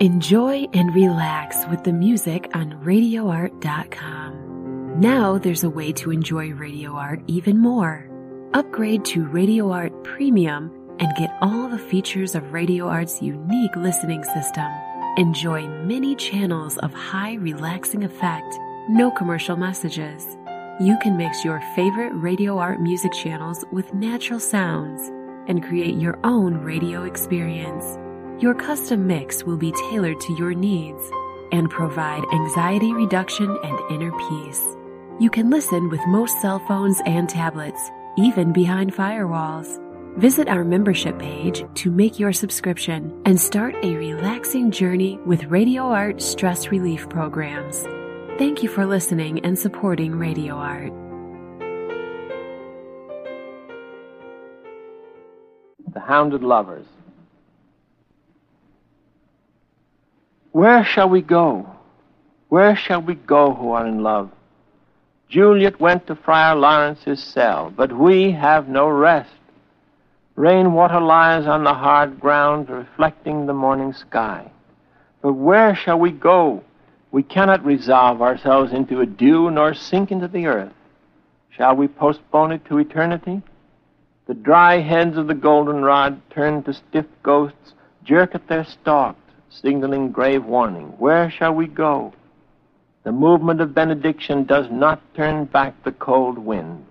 Enjoy and relax with the music on RadioArt.com. Now there's a way to enjoy Radio Art even more. Upgrade to Radio Art Premium and get all the features of Radio Art's unique listening system. Enjoy many channels of high relaxing effect, no commercial messages. You can mix your favorite Radio Art music channels with natural sounds and create your own radio experience. Your custom mix will be tailored to your needs and provide anxiety reduction and inner peace. You can listen with most cell phones and tablets, even behind firewalls. Visit our membership page to make your subscription and start a relaxing journey with Radio Art stress relief programs. Thank you for listening and supporting Radio Art. The Hounded Lovers. Where shall we go? Where shall we go who are in love? Juliet went to Friar Lawrence's cell, but we have no rest. Rainwater lies on the hard ground, reflecting the morning sky. But where shall we go? We cannot resolve ourselves into a dew, nor sink into the earth. Shall we postpone it to eternity? The dry heads of the goldenrod, turned to stiff ghosts, jerk at their stalks, signaling grave warning. Where shall we go? The movement of benediction does not turn back the cold wind.